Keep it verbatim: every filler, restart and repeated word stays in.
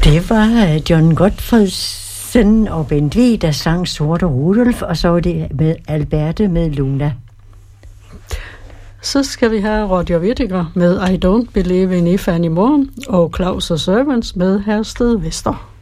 Det var John Gottfredsen og Bent Vig, der sang Sorte Rudolf, og så var det med Alberte med Luna. Så skal vi have Roger Whittaker med I Don't Believe in If Anymore, og Claus og Servants med Hersted Vester.